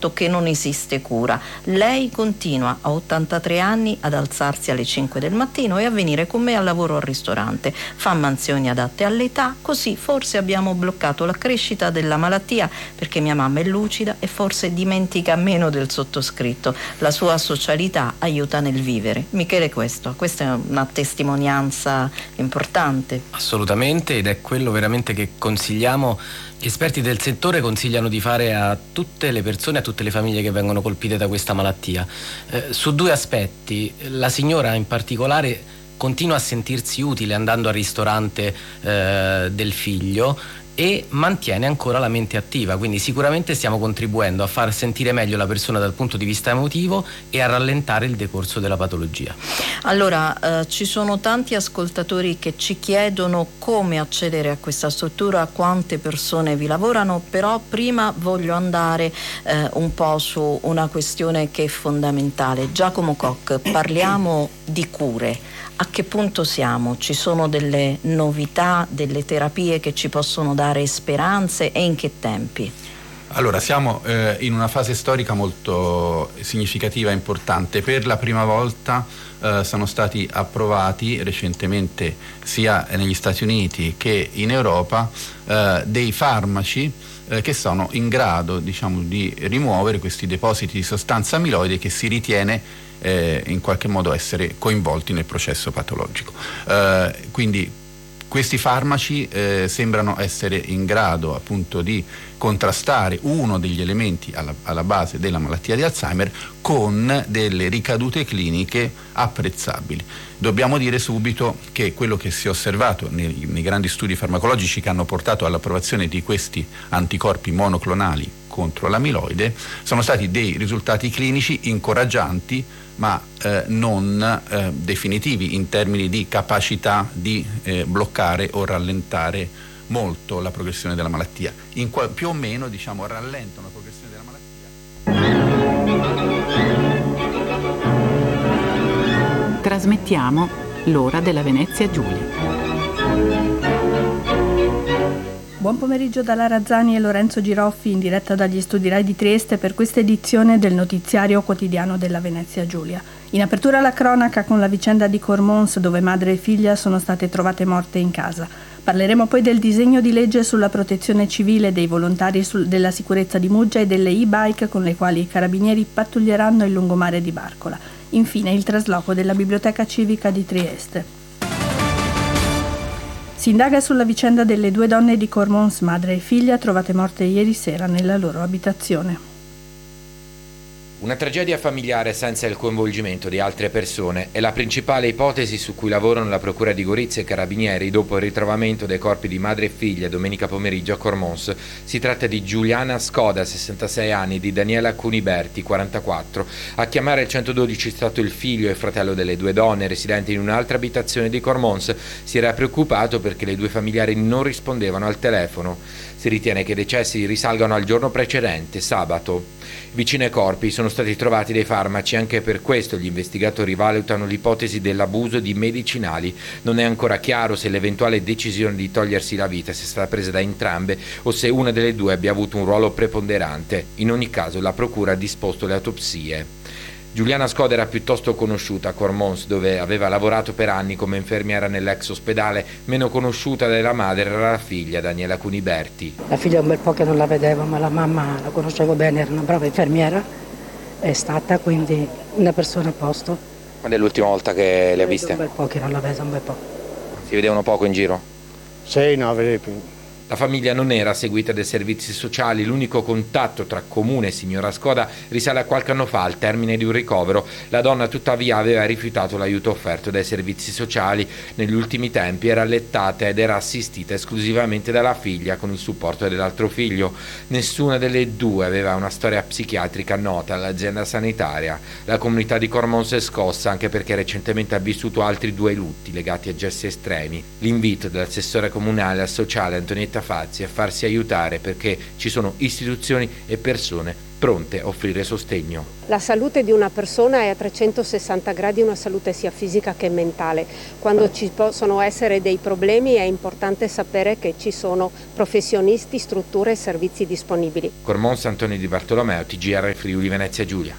fatto che non esiste cura. Lei continua a 83 anni ad alzarsi alle 5 del mattino e a venire con me al lavoro al ristorante. Fa mansioni adatte all'età, così forse abbiamo bloccato la crescita della malattia, perché mia mamma è lucida e forse dimentica meno del sottoscritto. La sua socialità aiuta nel vivere. Michele, questa è una testimonianza importante. Assolutamente, ed è quello veramente che consigliamo. Gli esperti del settore consigliano di fare a tutte le persone, a tutte le famiglie che vengono colpite da questa malattia. Su due aspetti: la signora in particolare continua a sentirsi utile andando al ristorante del figlio e mantiene ancora la mente attiva, quindi sicuramente stiamo contribuendo a far sentire meglio la persona dal punto di vista emotivo e a rallentare il decorso della patologia. Allora, ci sono tanti ascoltatori che ci chiedono come accedere a questa struttura, quante persone vi lavorano, però prima voglio andare un po' su una questione che è fondamentale. Giacomo Koch, parliamo di cure. A che punto siamo? Ci sono delle novità, delle terapie che ci possono dare speranze, e in che tempi? Allora, siamo in una fase storica molto significativa e importante. Per la prima volta sono stati approvati recentemente, sia negli Stati Uniti che in Europa, dei farmaci che sono in grado, diciamo, di rimuovere questi depositi di sostanza amiloide che si ritiene in qualche modo essere coinvolti nel processo patologico. Quindi questi farmaci sembrano essere in grado appunto di contrastare uno degli elementi alla base della malattia di Alzheimer, con delle ricadute cliniche apprezzabili. Dobbiamo dire subito che quello che si è osservato nei grandi studi farmacologici che hanno portato all'approvazione di questi anticorpi monoclonali contro l'amiloide sono stati dei risultati clinici incoraggianti, ma non definitivi in termini di capacità di bloccare o rallentare molto la progressione della malattia. Più o meno, diciamo, rallentano la progressione della malattia. Trasmettiamo l'ora della Venezia Giulia. Buon pomeriggio da Lara Zani e Lorenzo Giroffi, in diretta dagli studi Rai di Trieste per questa edizione del notiziario quotidiano della Venezia Giulia. In apertura la cronaca con la vicenda di Cormons, dove madre e figlia sono state trovate morte in casa. Parleremo poi del disegno di legge sulla protezione civile, dei volontari della sicurezza di Muggia e delle e-bike con le quali i carabinieri pattuglieranno il lungomare di Barcola. Infine il trasloco della Biblioteca Civica di Trieste. Si indaga sulla vicenda delle due donne di Cormons, madre e figlia, trovate morte ieri sera nella loro abitazione. Una tragedia familiare senza il coinvolgimento di altre persone è la principale ipotesi su cui lavorano la Procura di Gorizia e i Carabinieri dopo il ritrovamento dei corpi di madre e figlia domenica pomeriggio a Cormons. Si tratta di Giuliana Scoda, 66 anni, e di Daniela Cuniberti, 44. A chiamare il 112 è stato il figlio e fratello delle due donne, residenti in un'altra abitazione di Cormons. Si era preoccupato perché le due familiari non rispondevano al telefono. Si ritiene che i decessi risalgano al giorno precedente, sabato. Vicino ai corpi sono stati trovati dei farmaci, anche per questo gli investigatori valutano l'ipotesi dell'abuso di medicinali. Non è ancora chiaro se l'eventuale decisione di togliersi la vita sia stata presa da entrambe o se una delle due abbia avuto un ruolo preponderante. In ogni caso la procura ha disposto le autopsie. Giuliana Scoda era piuttosto conosciuta a Cormons, dove aveva lavorato per anni come infermiera nell'ex ospedale. Meno conosciuta della madre era la figlia, Daniela Cuniberti. La figlia un bel po' che non la vedevo, ma la mamma la conoscevo bene, era una brava infermiera, è stata quindi una persona a posto. Quando è l'ultima volta che le ha viste? Un bel po' che non la vedo, un bel po'. Si vedevano poco in giro? Sì, no, vedevo più. La famiglia non era seguita dai servizi sociali, l'unico contatto tra comune e signora Scoda risale a qualche anno fa, al termine di un ricovero. La donna tuttavia aveva rifiutato l'aiuto offerto dai servizi sociali. Negli ultimi tempi era allettata ed era assistita esclusivamente dalla figlia con il supporto dell'altro figlio. Nessuna delle due aveva una storia psichiatrica nota all'azienda sanitaria. La comunità di Cormons è scossa anche perché recentemente ha vissuto altri due lutti legati a gesti estremi. L'invito dell'assessore comunale al sociale Antonietta falsi e farsi aiutare, perché ci sono istituzioni e persone pronte a offrire sostegno. La salute di una persona è a 360 gradi una salute sia fisica che mentale. Quando ci possono essere dei problemi è importante sapere che ci sono professionisti, strutture e servizi disponibili. Cormons Antonio Di Bartolomeo, TGR Friuli Venezia Giulia.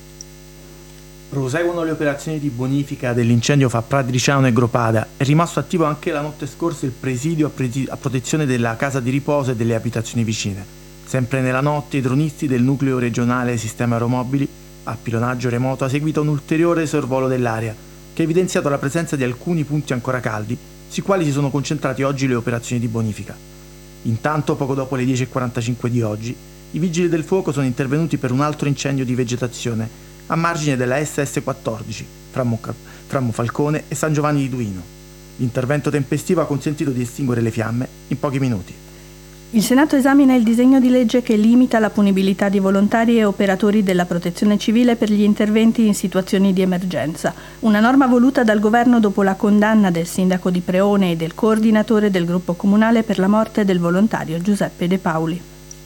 Proseguono le operazioni di bonifica dell'incendio fra Pradriciano e Gropada. È rimasto attivo anche la notte scorsa il presidio a protezione della casa di riposo e delle abitazioni vicine. Sempre nella notte i dronisti del nucleo regionale Sistema Aeromobili, al pilonaggio remoto, ha seguito un ulteriore sorvolo dell'area, che ha evidenziato la presenza di alcuni punti ancora caldi, sui quali si sono concentrati oggi le operazioni di bonifica. Intanto, poco dopo le 10:45 di oggi, i vigili del fuoco sono intervenuti per un altro incendio di vegetazione a margine della SS14 fra Monfalcone e San Giovanni di Duino. L'intervento tempestivo ha consentito di estinguere le fiamme in pochi minuti. Il Senato esamina il disegno di legge che limita la punibilità di volontari e operatori della protezione civile per gli interventi in situazioni di emergenza. Una norma voluta dal governo dopo la condanna del sindaco di Preone e del coordinatore del gruppo comunale per la morte del volontario Giuseppe De Pauli.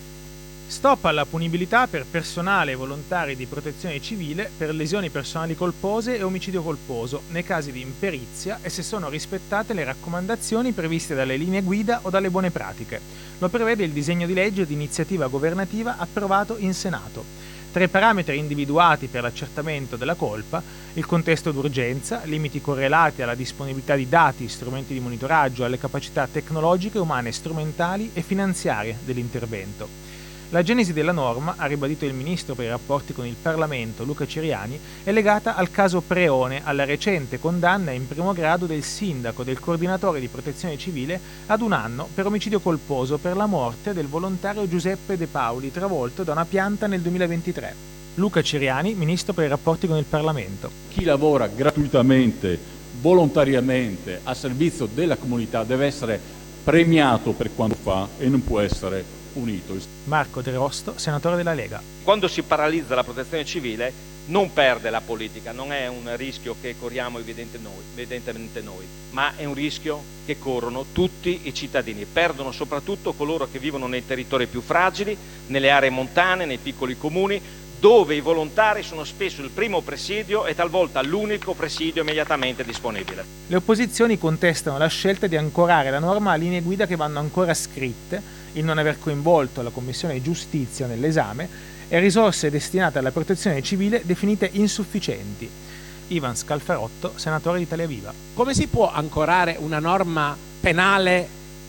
Stop alla punibilità per personale e volontari di protezione civile per lesioni personali colpose e omicidio colposo nei casi di imperizia e se sono rispettate le raccomandazioni previste dalle linee guida o dalle buone pratiche. Lo prevede il disegno di legge di iniziativa governativa approvato in Senato. Tra i parametri individuati per l'accertamento della colpa, il contesto d'urgenza, limiti correlati alla disponibilità di dati, strumenti di monitoraggio, alle capacità tecnologiche, umane, strumentali e finanziarie dell'intervento. La genesi della norma, ha ribadito il ministro per i rapporti con il Parlamento Luca Ciriani, è legata al caso Preone, alla recente condanna in primo grado del sindaco del coordinatore di protezione civile ad 1 anno per omicidio colposo per la morte del volontario Giuseppe De Pauli, travolto da una pianta nel 2023. Luca Ciriani, ministro per i rapporti con il Parlamento. Chi lavora gratuitamente, volontariamente, a servizio della comunità deve essere premiato per quanto fa e non può essere punito. Marco De Rosto, senatore della Lega. Quando si paralizza la protezione civile non perde la politica, non è un rischio che corriamo evidentemente noi, ma è un rischio che corrono tutti i cittadini. Perdono soprattutto coloro che vivono nei territori più fragili, nelle aree montane, nei piccoli comuni, dove i volontari sono spesso il primo presidio e talvolta l'unico presidio immediatamente disponibile. Le opposizioni contestano la scelta di ancorare la norma a linee guida che vanno ancora scritte, il non aver coinvolto la Commissione Giustizia nell'esame e risorse destinate alla protezione civile definite insufficienti. Ivan Scalfarotto, senatore di Italia Viva. Come si può ancorare una norma penale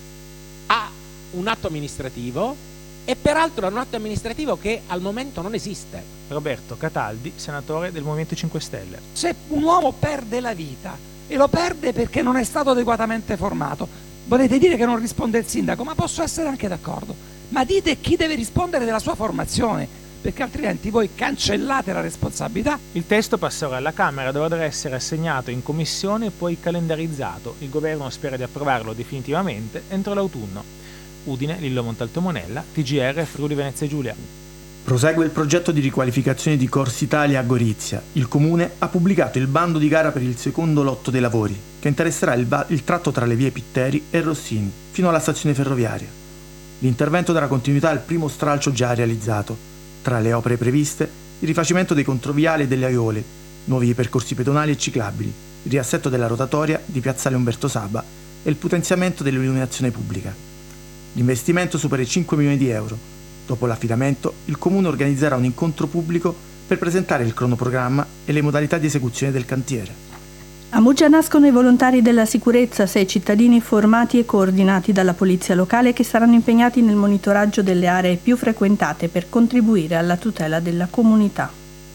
a un atto amministrativo e peraltro a un atto amministrativo che al momento non esiste? Roberto Cataldi, senatore del Movimento 5 Stelle. Se un uomo perde la vita e lo perde perché non è stato adeguatamente formato, volete dire che non risponde il sindaco? Ma posso essere anche d'accordo, ma dite chi deve rispondere della sua formazione, perché altrimenti voi cancellate la responsabilità. Il testo passerà alla Camera, dovrà essere assegnato in commissione e poi calendarizzato. Il governo spera di approvarlo definitivamente entro l'autunno. Udine, Lillo Montalto Monella, TGR Friuli Venezia Giulia. Prosegue il progetto di riqualificazione di Corsa Italia a Gorizia. Il comune ha pubblicato il bando di gara per il secondo lotto dei lavori, che interesserà il tratto tra le vie Pitteri e Rossini, fino alla stazione ferroviaria. L'intervento darà continuità al primo stralcio già realizzato. Tra le opere previste, il rifacimento dei controviali e delle aiole, nuovi percorsi pedonali e ciclabili, il riassetto della rotatoria di Piazzale Umberto Saba e il potenziamento dell'illuminazione pubblica. L'investimento supera i 5 milioni di euro. Dopo l'affidamento, il comune organizzerà un incontro pubblico per presentare il cronoprogramma e le modalità di esecuzione del cantiere. A Muggia nascono i volontari della sicurezza, 6 cittadini formati e coordinati dalla polizia locale che saranno impegnati nel monitoraggio delle aree più frequentate per contribuire alla tutela della comunità.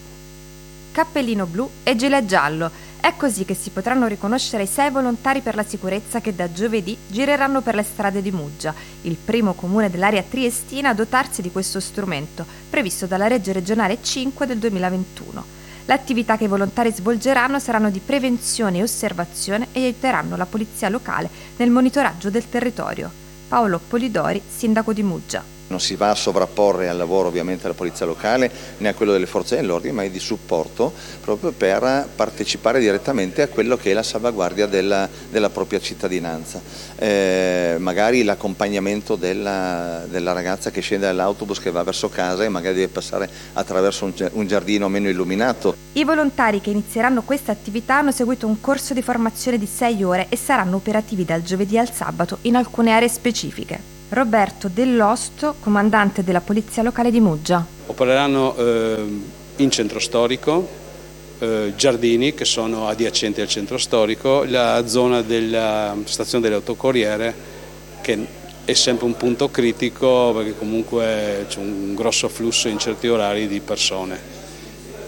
Cappellino blu e gilet giallo. È così che si potranno riconoscere i 6 volontari per la sicurezza che da giovedì gireranno per le strade di Muggia, il primo comune dell'area triestina a dotarsi di questo strumento, previsto dalla legge regionale 5 del 2021. L'attività che i volontari svolgeranno saranno di prevenzione e osservazione e aiuteranno la polizia locale nel monitoraggio del territorio. Paolo Polidori, sindaco di Muggia. Non si va a sovrapporre al lavoro ovviamente della polizia locale né a quello delle forze dell'ordine, ma è di supporto proprio per partecipare direttamente a quello che è la salvaguardia della propria cittadinanza. Magari l'accompagnamento della ragazza che scende dall'autobus, che va verso casa e magari deve passare attraverso un giardino meno illuminato. I volontari che inizieranno questa attività hanno seguito un corso di formazione di 6 ore e saranno operativi dal giovedì al sabato in alcune aree specifiche. Roberto Dell'Osto, comandante della Polizia Locale di Muggia. Opereranno in centro storico, giardini che sono adiacenti al centro storico, la zona della stazione delle autocorriere, che è sempre un punto critico perché comunque c'è un grosso flusso in certi orari di persone.